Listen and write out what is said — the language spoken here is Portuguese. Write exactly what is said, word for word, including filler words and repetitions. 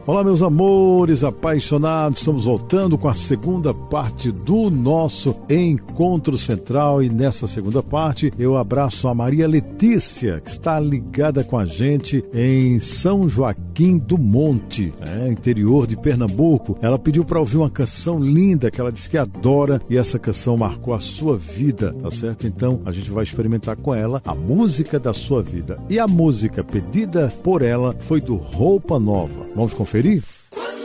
Olá, meus amores apaixonados, estamos voltando com a segunda parte do nosso Encontro Central e nessa segunda parte eu abraço a Maria Letícia, que está ligada com a gente em São Joaquim do Monte, é, interior de Pernambuco. Ela pediu para ouvir uma canção linda que ela disse que adora e essa canção marcou a sua vida, tá certo? Então a gente vai experimentar com ela a música da sua vida. E a música pedida por ela foi do Roupa Nova. Vamos conferir?